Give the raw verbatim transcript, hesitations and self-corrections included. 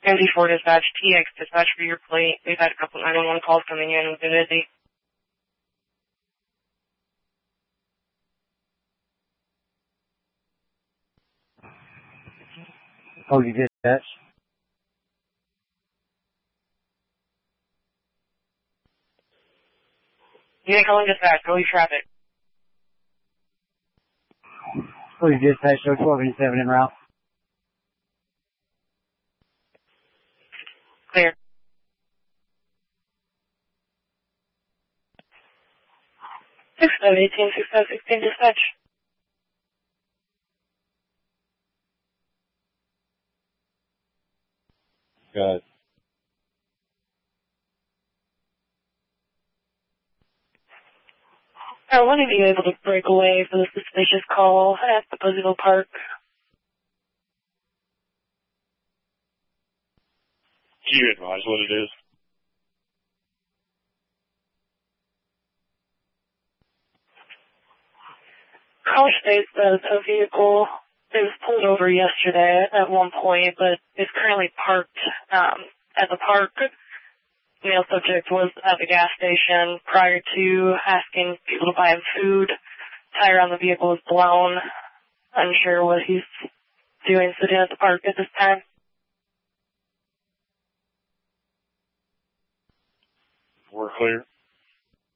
M D four dispatch, T X dispatch for your plate. We've had a couple nine one one calls coming in. We've been busy. Oh, you dispatch? You ain't calling dispatch. Go eat traffic. Oh, you dispatch, show twelve eighty-seven en route. Clear. six five eighteen, six five sixteen dispatch. Got it. I wanted to be able to break away for the suspicious call at the Buzzville Park. Can you advise what it is? Call states that a vehicle it was pulled over yesterday at one point, but is currently parked um, at the park. The male subject was at the gas station prior to asking people to buy him food. Tire on the vehicle is blown. Unsure what he's doing sitting at the park at this time. We're clear.